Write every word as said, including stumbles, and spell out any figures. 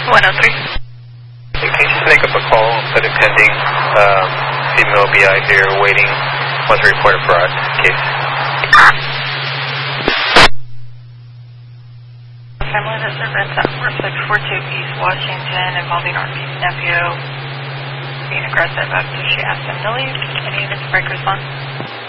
one oh three. Hey, can you just make up a call and put it pending? Um, female B I here waiting. Was reported for our case. Family disturbance at four six four two East Washington involving our nephew being aggressive after she asked him to leave. Any break response?